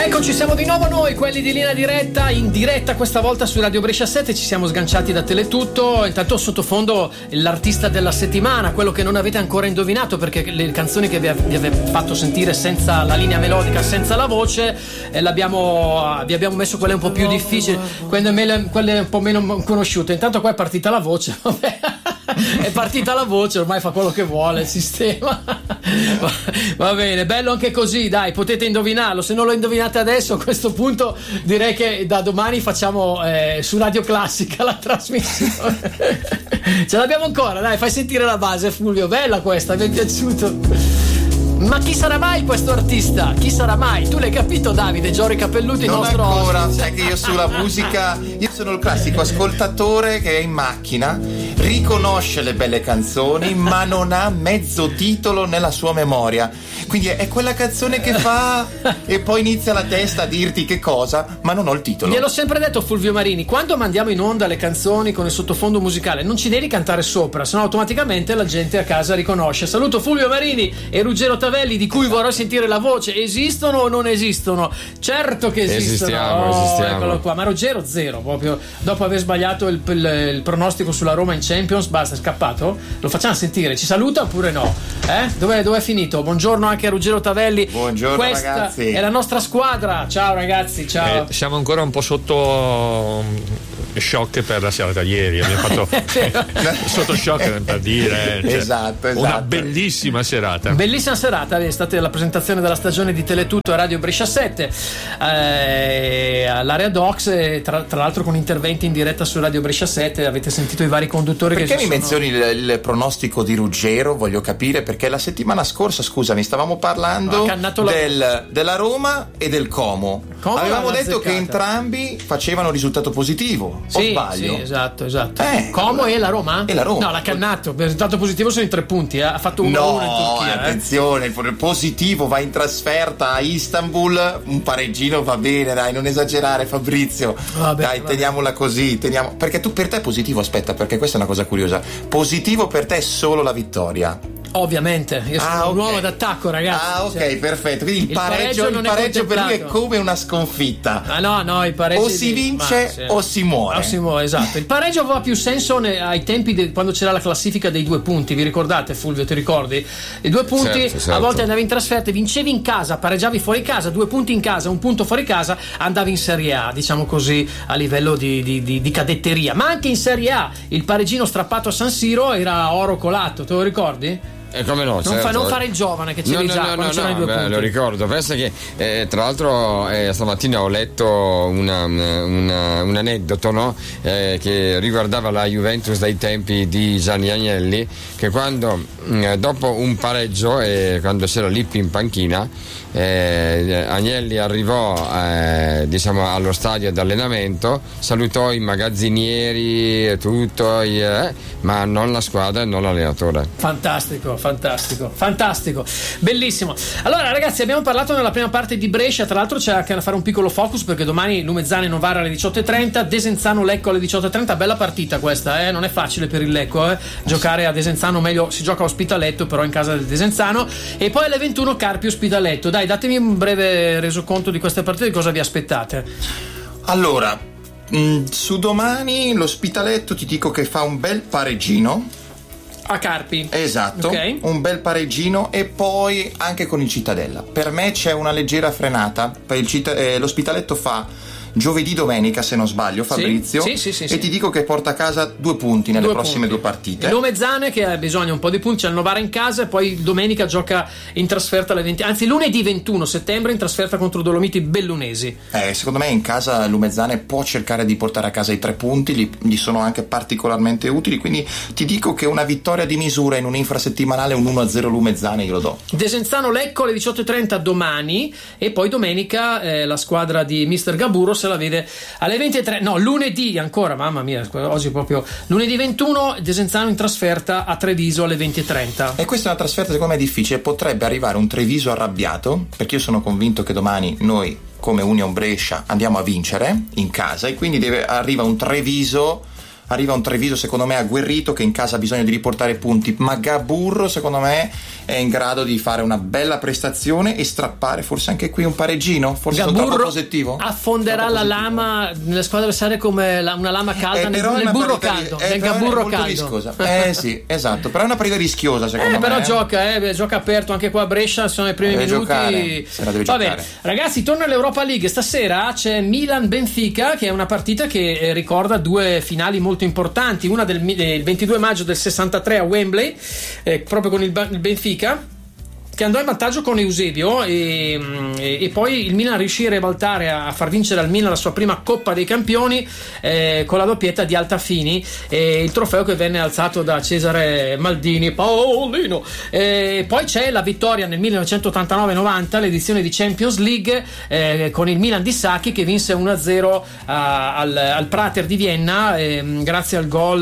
Eccoci, siamo di nuovo noi, quelli di Linea Diretta, in diretta questa volta su Radio Brescia 7, ci siamo sganciati da Teletutto. Intanto sottofondo l'artista della settimana, quello che non avete ancora indovinato, perché le canzoni che vi avevo fatto sentire senza la linea melodica, senza la voce, vi abbiamo messo quelle un po' più difficili, quelle un po' meno conosciute. Intanto qua è partita la voce, vabbè. È partita la voce, ormai fa quello che vuole il sistema. Va bene, bello anche così, dai, potete indovinarlo. Se non lo indovinate adesso, a questo punto direi che da domani facciamo su Radio Classica la trasmissione. Ce l'abbiamo ancora, dai, fai sentire la base, Fulvio, bella questa, mi è piaciuto. Ma chi sarà mai questo artista? Chi sarà mai? Tu l'hai capito, Davide? Giorgio Capelluti, non nostro ancora, ospite. sai che io sulla musica, io sono il classico ascoltatore che è in macchina, riconosce le belle canzoni ma non ha mezzo titolo nella sua memoria, quindi è quella canzone che fa e poi inizia la testa a dirti che cosa, ma non ho il titolo. Gliel'ho sempre detto, Fulvio Marini, quando mandiamo in onda le canzoni con il sottofondo musicale non ci devi cantare sopra, sennò automaticamente la gente a casa riconosce. Saluto Fulvio Marini e Ruggero Tavelli, di cui vorrò sentire la voce. Esistono o non esistono? Certo che esistono. Esistiamo. Eccolo qua. Ma Ruggero zero, proprio dopo aver sbagliato il pronostico sulla Roma in Champions, basta, è scappato. Lo facciamo sentire, ci saluta oppure no? Dove è finito? Buongiorno anche a Ruggero Tavelli. Buongiorno. Questa ragazzi, è la nostra squadra. Ciao ragazzi, ciao. Siamo ancora un po' sotto shock per la serata ieri, abbiamo fatto sotto shock per dire, cioè, esatto. Una bellissima serata. Bellissima serata, è stata la presentazione della stagione di Teletutto a Radio Brescia 7 all'area Docs, tra l'altro con interventi in diretta su Radio Brescia 7. Avete sentito i vari conduttori. Perché che mi menzioni il pronostico di Ruggero? Voglio capire, perché la settimana scorsa, scusami, stavamo parlando della Roma e del Como. Avevamo detto che entrambi facevano risultato positivo. Sì, o sbaglio? Sì, esatto. Como e la Roma? E la Roma. No, l'ha cannato. Il risultato positivo sono i 3 punti. Ha fatto 1-1 in Turchia. Attenzione, il positivo va in trasferta a Istanbul. Un pareggino va bene, dai, non esagerare, Fabrizio. Vabbè. Teniamola così. Perché per te è positivo, aspetta, perché questa è una cosa curiosa. Positivo per te è solo la vittoria. Ovviamente, io sono un uomo d'attacco, ragazzi. Ok, perfetto. Quindi il pareggio per lui è come una sconfitta. No, il pareggio o si vince o si muore. Esatto. Il pareggio aveva più senso ai tempi quando c'era la classifica dei 2 punti. Vi ricordate, Fulvio? Ti ricordi? I 2 punti, certo. A volte andavi in trasferta, vincevi in casa, pareggiavi fuori casa, 2 punti in casa, 1 punto fuori casa, andavi in Serie A, diciamo così, a livello di cadetteria. Ma anche in Serie A il pareggino strappato a San Siro era oro colato, te lo ricordi? Come no, non fare il giovane che c'eri già quando c'erano i 2 punti. Lo ricordo. Pensa che tra l'altro stamattina ho letto un aneddoto, no? Che riguardava la Juventus dai tempi di Gianni Agnelli, che quando dopo un pareggio quando c'era Lippi in panchina, Agnelli arrivò allo stadio d'allenamento, salutò i magazzinieri e tutto, ma non la squadra e non l'allenatore. Fantastico, bellissimo. Allora ragazzi, abbiamo parlato nella prima parte di Brescia, tra l'altro c'è anche da fare un piccolo focus perché domani Lumezzane Novara alle 18:30, Desenzano Lecco alle 18:30. Bella partita questa, non è facile per il Lecco giocare a Desenzano, meglio si gioca a Ospitaletto, però in casa del Desenzano. E poi alle 21 Carpi Ospitaletto. Dai, datemi un breve resoconto di queste partite, di cosa vi aspettate. Allora, su domani l'Ospitaletto ti dico che fa un bel pareggino a Carpi. Esatto, okay. Un bel pareggino, e poi anche con il Cittadella. Per me c'è una leggera frenata. L'Ospitaletto fa giovedì-domenica, se non sbaglio, Fabrizio. Sì. E ti dico che porta a casa 2 punti nelle prossime 2 partite. Lumezzane che ha bisogno un po' di punti, c'è il Novara in casa e poi domenica gioca in trasferta alle 20, anzi lunedì 21 settembre in trasferta contro Dolomiti Bellunesi. Secondo me in casa Lumezzane può cercare di portare a casa i 3 punti, gli sono anche particolarmente utili, quindi ti dico che una vittoria di misura in un infrasettimanale, un 1-0 Lumezzane io lo do. Desenzano Lecco alle 18:30 domani, e poi domenica la squadra di Mister Gaburo se la vede alle 23, no, lunedì ancora, mamma mia, oggi proprio lunedì 21 Desenzano in trasferta a Treviso alle 20:30. E questa è una trasferta secondo me difficile, potrebbe arrivare un Treviso arrabbiato, perché io sono convinto che domani noi come Union Brescia andiamo a vincere in casa, e quindi arriva un Treviso arriva un Treviso secondo me agguerrito che in casa ha bisogno di riportare punti, ma Gaburro secondo me è in grado di fare una bella prestazione e strappare forse anche qui un pareggino, forse sono troppo positivo, affonderà la lama nelle squadre avversarie come una lama calda nel burro caldo, nel Gaburro caldo, rischiosa. Sì, esatto, però è una partita rischiosa secondo me, però gioca aperto anche qua a Brescia, sono i primi minuti, se la deve giocare. Vabbè, ragazzi, torna all'Europa League. Stasera c'è Milan-Benfica, che è una partita che ricorda due finali molto importanti, una del 22 maggio del 63 a Wembley, proprio con il Benfica che andò in vantaggio con Eusebio e poi il Milan riuscì a ribaltare, a far vincere al Milan la sua prima Coppa dei Campioni con la doppietta di Altafini, il trofeo che venne alzato da Cesare Maldini Paolino. Poi c'è la vittoria nel 1989-90, l'edizione di Champions League con il Milan di Sacchi che vinse 1-0 al Prater di Vienna grazie al gol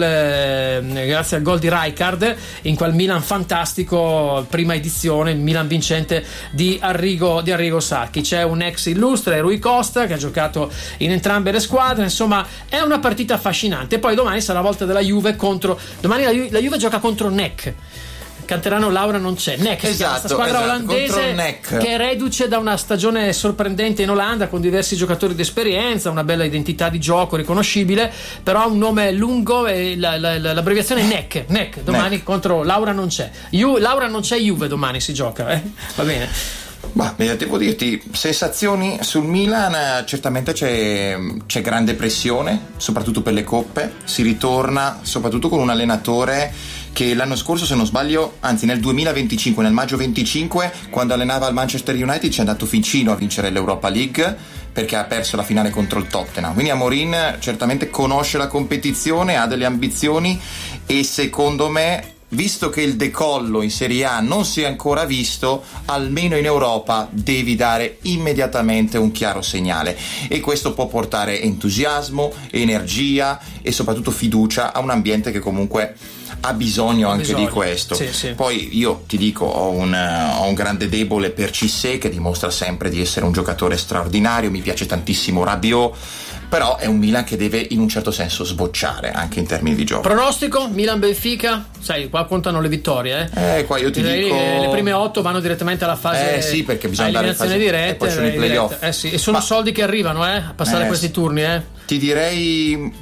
di Rijkaard in quel Milan fantastico, prima edizione, Milan vincente di Arrigo Sacchi. C'è un ex illustre, Rui Costa, che ha giocato in entrambe le squadre. Insomma, è una partita affascinante. Poi domani sarà la volta della Juve domani la Juve gioca contro NEC. Canterano Laura non c'è. NEC, questa squadra olandese che è reduce da una stagione sorprendente in Olanda con diversi giocatori d'esperienza, una bella identità di gioco riconoscibile, però un nome lungo e l'abbreviazione è NEC. Domani contro Laura non c'è. Laura non c'è, Juve domani si gioca, va bene. Ma devo dirti, sensazioni sul Milan, certamente c'è grande pressione, soprattutto per le coppe, si ritorna soprattutto con un allenatore che l'anno scorso, se non sbaglio, anzi nel 2025, nel maggio 25, quando allenava al Manchester United ci è andato vicino a vincere l'Europa League perché ha perso la finale contro il Tottenham. Quindi Amorim certamente conosce la competizione, ha delle ambizioni e secondo me, visto che il decollo in Serie A non si è ancora visto, almeno in Europa devi dare immediatamente un chiaro segnale e questo può portare entusiasmo, energia e soprattutto fiducia a un ambiente che comunque ha bisogno anche di questo. Sì. Poi io ti dico, ho un grande debole per Cissé, che dimostra sempre di essere un giocatore straordinario, mi piace tantissimo Rabiot, però è un Milan che deve in un certo senso sbocciare anche in termini di gioco. Pronostico Milan-Benfica? Sai, qua contano le vittorie, qua io ti dico le prime 8 vanno direttamente alla fase sì, perché bisogna andare in fase diretta e poi sono i playoff. E sono soldi che arrivano a passare questi turni. Ti direi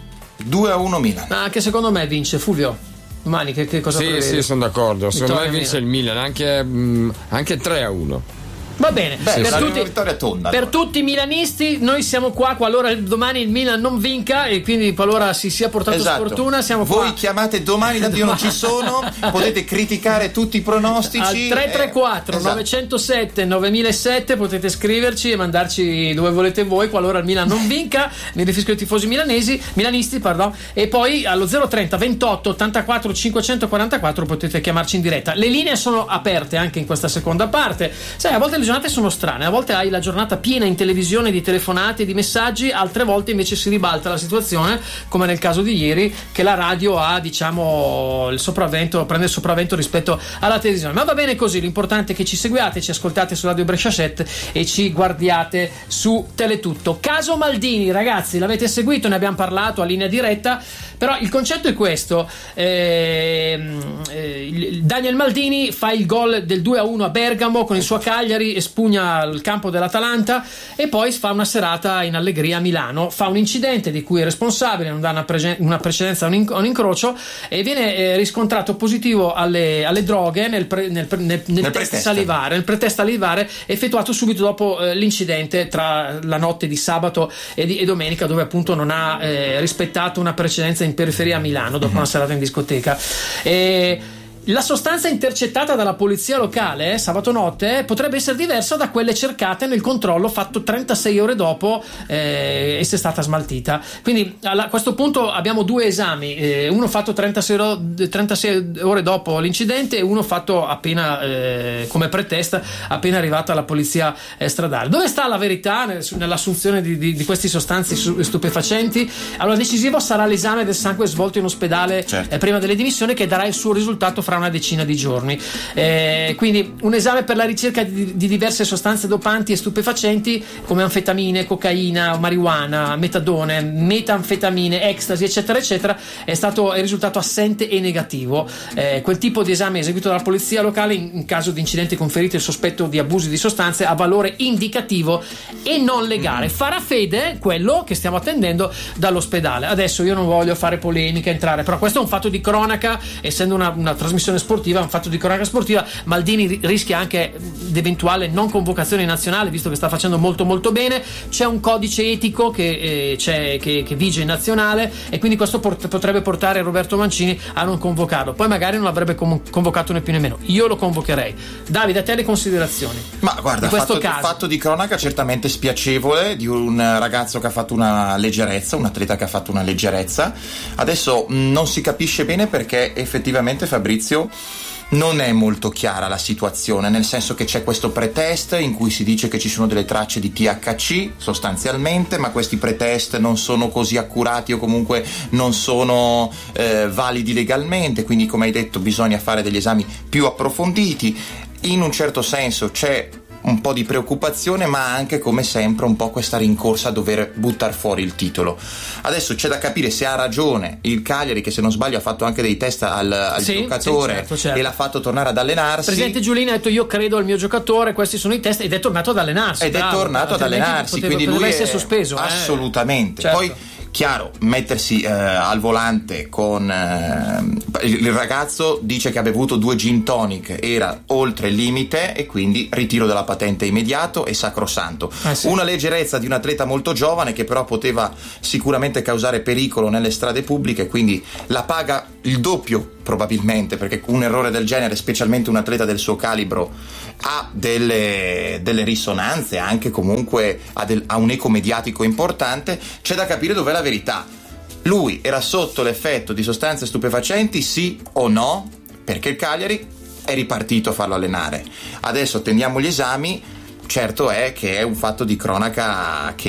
2-1 Milan. Anche secondo me vince Fulvio domani, che cosa prevedi? Sì, sono d'accordo, secondo me vince Milan. il Milan anche 3-1. Va bene, vittoria tonda, per tutti i milanisti noi siamo qua qualora domani il Milan non vinca e quindi qualora si sia portato sfortuna siamo qua. Voi chiamate domani, tanto io non ci sono, potete criticare tutti i pronostici al 334 907 9007 potete scriverci e mandarci dove volete voi qualora il Milan non vinca. Mi riferisco ai tifosi milanisti, e poi allo 030 28 84 544 potete chiamarci in diretta. Le linee sono aperte anche in questa seconda parte. Sai, a volte le giornate sono strane, a volte hai la giornata piena in televisione di telefonate e di messaggi, altre volte invece si ribalta la situazione, come nel caso di ieri, che la radio ha prende il sopravvento rispetto alla televisione. Ma va bene così, l'importante è che ci seguiate, ci ascoltate su Radio Brescia 7 e ci guardiate su Teletutto. Caso Maldini, ragazzi, l'avete seguito, ne abbiamo parlato a linea diretta, però il concetto è questo: Daniel Maldini fa il gol del 2-1 a Bergamo con il suo Cagliari, espugna il campo dell'Atalanta e poi fa una serata in allegria a Milano, fa un incidente di cui è responsabile, non dà una precedenza a un incrocio e viene riscontrato positivo alle droghe nel test salivare effettuato subito dopo l'incidente tra la notte di sabato e domenica, dove appunto non ha rispettato una precedenza in periferia a Milano dopo una serata in discoteca. La sostanza intercettata dalla polizia locale sabato notte potrebbe essere diversa da quelle cercate nel controllo fatto 36 ore dopo essere stata smaltita. Quindi a questo punto abbiamo due esami, uno fatto 36 ore dopo l'incidente e uno fatto appena come pretesta appena arrivata la polizia stradale. Dove sta la verità nell'assunzione di queste sostanze stupefacenti? Allora, decisivo sarà l'esame del sangue svolto in ospedale prima delle dimissioni, che darà il suo risultato fra fra una decina di giorni. Quindi un esame per la ricerca di diverse sostanze dopanti e stupefacenti come anfetamine, cocaina, marijuana, metadone, metanfetamine, ecstasy, eccetera eccetera, è risultato assente e negativo. Quel tipo di esame eseguito dalla polizia locale in caso di incidenti con ferite e sospetto di abusi di sostanze ha valore indicativo e non legale. Farà fede quello che stiamo attendendo dall'ospedale. Adesso io non voglio fare polemica, entrare, però questo è un fatto di cronaca, essendo una trasmissione sportiva, un fatto di cronaca sportiva. Maldini rischia anche d'eventuale non convocazione nazionale, visto che sta facendo molto molto bene. C'è un codice etico che vige in nazionale, e quindi questo potrebbe portare Roberto Mancini a non convocarlo. Poi magari non l'avrebbe convocato né più né meno. Io lo convocherei. Davide, a te le considerazioni. Ma guarda, di questo caso. Fatto di cronaca certamente spiacevole, di un ragazzo che ha fatto una leggerezza, un atleta che ha fatto una leggerezza. Adesso non si capisce bene perché effettivamente, Fabrizio, non è molto chiara la situazione, nel senso che c'è questo pretest in cui si dice che ci sono delle tracce di THC sostanzialmente, ma questi pretest non sono così accurati o comunque non sono validi legalmente, quindi come hai detto bisogna fare degli esami più approfonditi. In un certo senso c'è un po' di preoccupazione, ma anche come sempre un po' questa rincorsa a dover buttare fuori il titolo. Adesso c'è da capire se ha ragione il Cagliari, che se non sbaglio ha fatto anche dei test al giocatore, certo. E l'ha fatto tornare ad allenarsi. Il presidente Giulini ha detto: io credo al mio giocatore, questi sono i test, ed è tornato ad allenarsi. Quindi lui essere sospeso. Assolutamente. Certo. Poi chiaro, mettersi al volante con il ragazzo dice che ha bevuto 2 gin tonic, era oltre il limite, e quindi ritiro della patente immediato e sacrosanto. Sì. Una leggerezza di un atleta molto giovane che però poteva sicuramente causare pericolo nelle strade pubbliche, quindi la paga il doppio probabilmente, perché un errore del genere, specialmente un atleta del suo calibro, ha delle risonanze, anche comunque ha un eco mediatico importante. C'è da capire dov'è la verità. Lui era sotto l'effetto di sostanze stupefacenti, sì o no? Perché il Cagliari è ripartito a farlo allenare. Adesso attendiamo gli esami. Certo è che è un fatto di cronaca